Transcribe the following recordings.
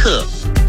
刻。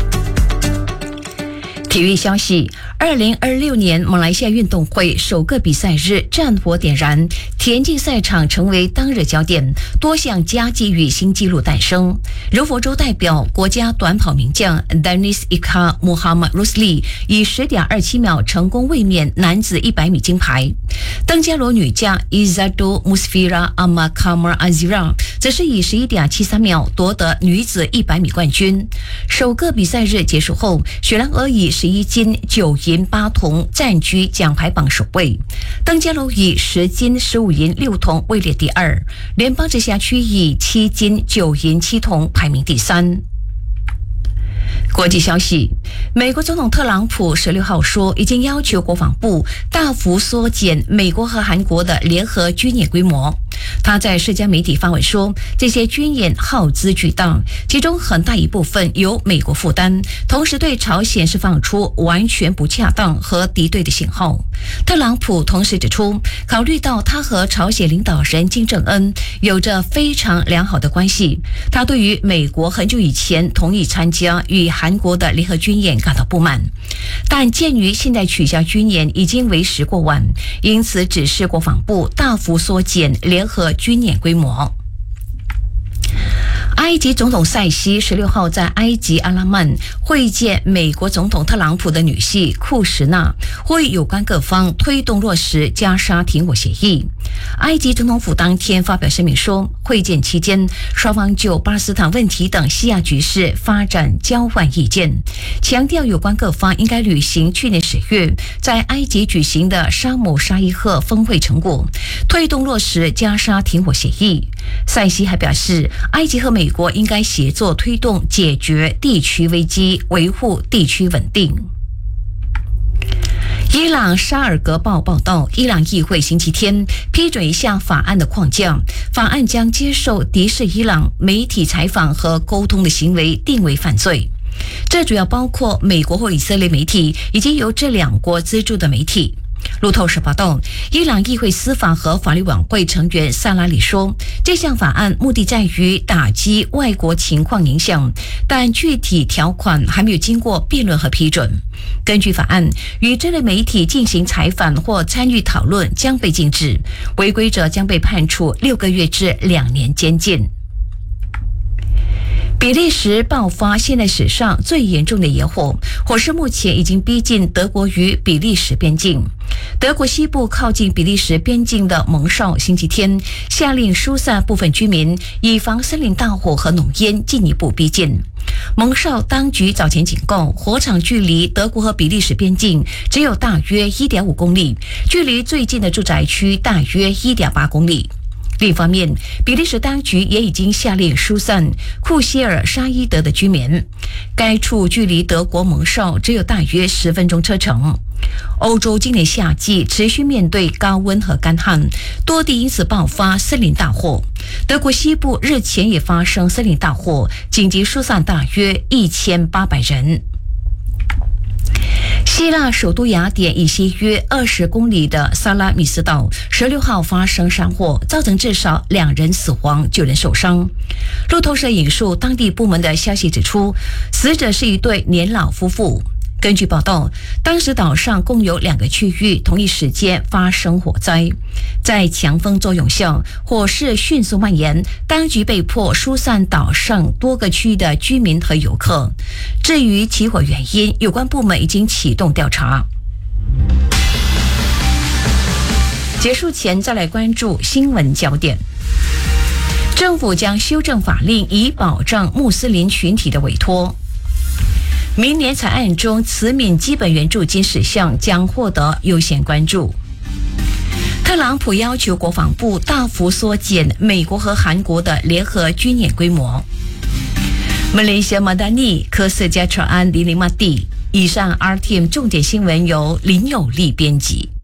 体育消息，2026年马来西亚运动会首个比赛日战火点燃，田径赛场成为当日焦点，多项佳绩与新纪录诞生。柔佛州代表国家短跑名将 Danis Ika Muhammad Rusli 以10.27秒成功卫冕男子100米金牌。登嘉楼女将 Izzatu Musfira Ahmad Kamar Azira 则是以11.73秒夺得女子100米冠军。首个比赛日结束后，雪兰莪以11金9银8铜占据奖牌榜首位，登嘉楼以10金15银6铜位列第二，联邦直辖区以7金9银7铜排名第三。国际消息，美国总统特朗普16号说，已经要求国防部大幅缩减美国和韩国的联合军演规模。他在社交媒体发文说，这些军演耗资巨大，其中很大一部分由美国负担，同时对朝鲜释放出完全不恰当和敌对的信号。特朗普同时指出，考虑到他和朝鲜领导人金正恩有着非常良好的关系，他对于美国很久以前同意参加与韩国的联合军演感到不满，但鉴于现在取消军演已经为时过晚，因此指示国防部大幅缩减联合军演规模。埃及总统塞西16号在埃及阿拉曼会见美国总统特朗普的女婿库什纳，呼吁有关各方推动落实加沙停火协议。埃及总统府当天发表声明说，会见期间双方就巴勒斯坦问题等西亚局势发展交换意见，强调有关各方应该履行去年10月在埃及举行的沙姆沙伊赫峰会成果，推动落实加沙停火协议。塞西还表示，埃及和美国应该协作推动解决地区危机，维护地区稳定。伊朗沙尔格报报道，伊朗议会星期天批准一项法案的框架，法案将接受敌视伊朗媒体采访和沟通的行为定为犯罪。这主要包括美国或以色列媒体以及由这两国资助的媒体。路透社报道，伊朗议会司法和法律委员会成员萨拉里说，这项法案目的在于打击外国情况影响，但具体条款还没有经过辩论和批准。根据法案，与这类媒体进行采访或参与讨论将被禁止，违规者将被判处6个月至2年监禁。比利时爆发现代史上最严重的野火，火势目前已经逼近德国与比利时边境。德国西部靠近比利时边境的蒙绍星期天下令疏散部分居民，以防森林大火和浓烟进一步逼近。蒙绍当局早前警告，火场距离德国和比利时边境只有大约 1.5 公里，距离最近的住宅区大约 1.8 公里。另一方面，比利时当局也已经下令疏散库歇尔沙伊德的居民，该处距离德国蒙绍只有大约10分钟车程。欧洲今年夏季持续面对高温和干旱，多地因此爆发森林大火。德国西部日前也发生森林大火，紧急疏散大约1800人。希腊首都雅典以西约20公里的萨拉米斯岛16号发生山火，造成至少2人死亡，9人受伤。路透社引述当地部门的消息指出，死者是一对年老夫妇。根据报道，当时岛上共有2个区域同一时间发生火灾，在强风作用下，火势迅速蔓延，当局被迫疏散岛上多个区域的居民和游客。至于起火原因，有关部门已经启动调查。结束前再来关注新闻焦点。政府将修正法令以保障穆斯林群体的委托。明年财案中慈悯基本援助金事项将获得优先关注。特朗普要求国防部大幅缩减美国和韩国的联合军演规模。马来西亚马达尼科斯加查安黎林马蒂。以上 RTM 重点新闻由林有利编辑。